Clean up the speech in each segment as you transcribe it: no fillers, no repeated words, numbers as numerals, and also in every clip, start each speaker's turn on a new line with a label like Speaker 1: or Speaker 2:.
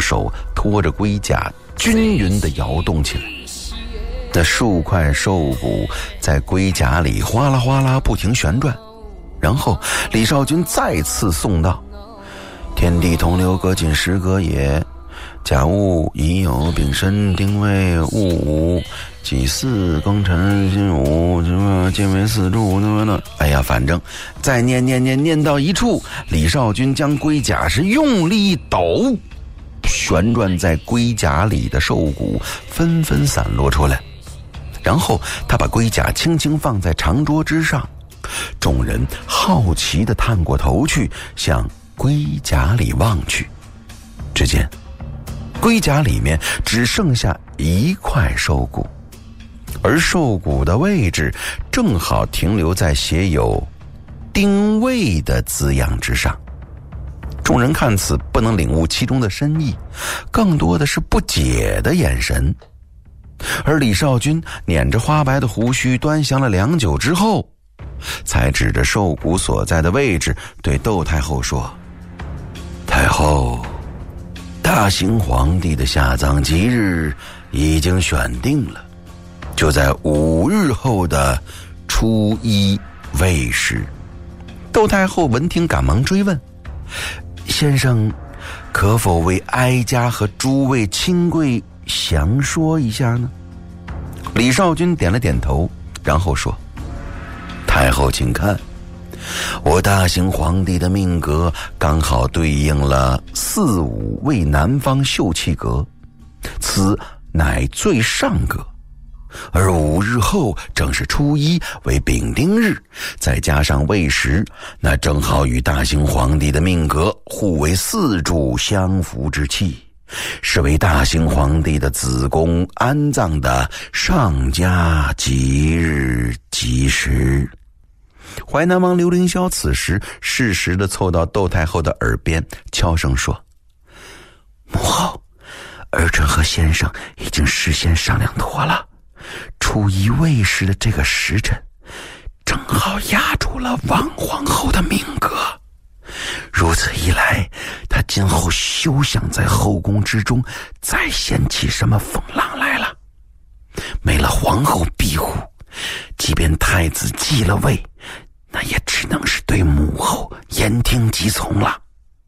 Speaker 1: 手托着龟甲均匀地摇动起来。那数块兽骨在龟甲里哗啦哗啦不停旋转，然后李少君再次诵道：天地同流，各尽时隔也。甲戊乙酉丙申丁未戊午己巳庚辰辛午皆为四柱。哎呀，反正再念到一处，李少君将龟甲是用力一抖，旋转在龟甲里的兽骨纷纷散落出来。然后他把龟甲轻轻放在长桌之上，众人好奇地探过头去，向龟甲里望去。只见龟甲里面只剩下一块兽骨，而兽骨的位置正好停留在写有丁未的字样之上。众人看此不能领悟其中的深意，更多的是不解的眼神。而李少君捻着花白的胡须端详了良久之后，才指着兽骨所在的位置对窦太后说：太后，大行皇帝的下葬吉日已经选定了，就在5日后的初1未时。窦太后闻听赶忙追问：先生可否为哀家和诸位亲贵详说一下呢？李少君点了点头，然后说：太后请看，我大行皇帝的命格刚好对应了4、5为南方秀气格，此乃最上格。而5日后正是初1为丙丁日，再加上未时，那正好与大行皇帝的命格互为4柱相符之气，是为大行皇帝的子宫安葬的上佳吉日吉时。淮南王刘凌霄此时适时地凑到窦太后的耳边，悄声说：母后，儿臣和先生已经事先商量妥了，初1未时的这个时辰正好压住了王皇后的命格，如此一来，她今后休想在后宫之中再掀起什么风浪来了。没了皇后庇护，即便太子继了位，那也只能是对母后言听计从了。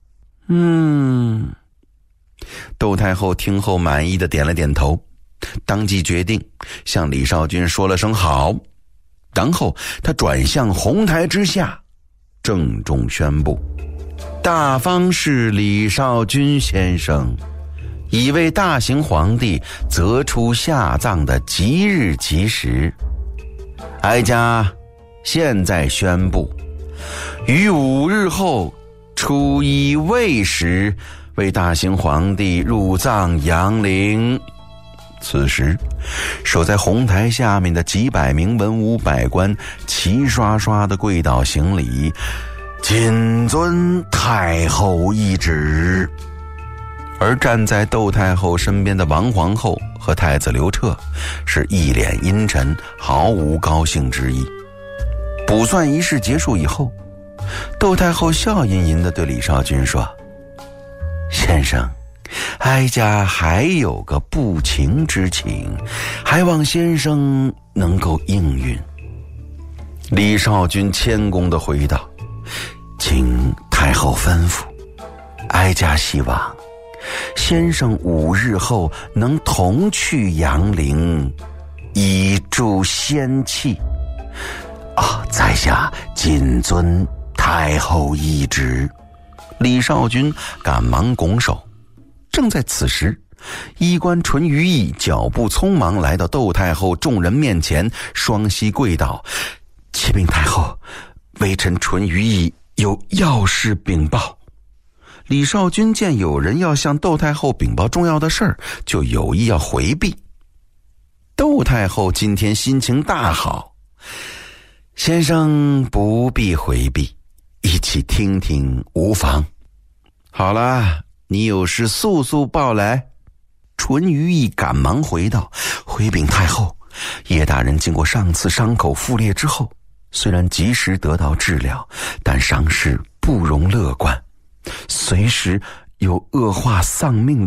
Speaker 1: 窦太后听后满意的点了点头，当即决定向李少君说了声好，然后他转向红台之下，郑重宣布：大方是李少君先生已为大行皇帝择出下葬的吉日吉时，哀家现在宣布，于5日后初1未时为大行皇帝入葬阳陵。此时守在红台下面的几百名文武百官齐刷刷地跪倒行礼，谨遵太后懿旨。而站在窦太后身边的王皇后和太子刘彻是一脸阴沉，毫无高兴之意。卜算仪式结束以后，窦太后笑吟吟地对李少君说：先生，哀家还有个不情之请，还望先生能够应允。李少君谦恭地回道：请太后吩咐，哀家希望先生5日后能同去阳陵，以助仙气。在下谨遵太后懿旨。李少君赶忙拱手。正在此时，衣冠淳于意脚步匆忙来到窦太后众人面前，双膝跪倒：启禀太后，微臣淳于意有要事禀报。李少君见有人要向窦太后禀报重要的事儿，就有意要回避。窦太后今天心情大好：先生不必回避，一起听听无妨。好了，你有事速速报来。淳于意赶忙回道：回禀太后，叶大人经过上次伤口复裂之后，虽然及时得到治疗，但伤势不容乐观，随时有恶化丧命